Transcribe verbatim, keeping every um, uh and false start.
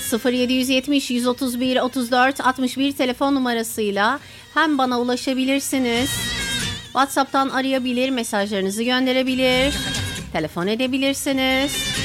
sıfır yedi yetmiş yüz otuz bir otuz dört altmış bir telefon numarasıyla hem bana ulaşabilirsiniz, WhatsApp'tan arayabilir, mesajlarınızı gönderebilir, telefon edebilirsiniz.